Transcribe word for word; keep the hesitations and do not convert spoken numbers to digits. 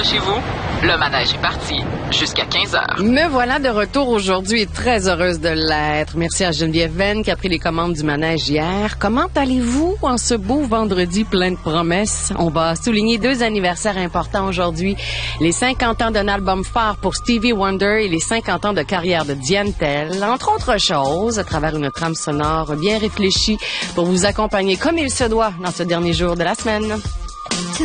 Accrochez-vous, le manège est parti jusqu'à quinze heures. Me voilà de retour aujourd'hui et très heureuse de l'être. Merci à Geneviève Venn qui a pris les commandes du manège hier. Comment allez-vous en ce beau vendredi plein de promesses? On va souligner deux anniversaires importants aujourd'hui. Les cinquante ans d'un album phare pour Stevie Wonder et les cinquante ans de carrière de Diane Tell. Entre autres choses, à travers une trame sonore bien réfléchie pour vous accompagner comme il se doit dans ce dernier jour de la semaine.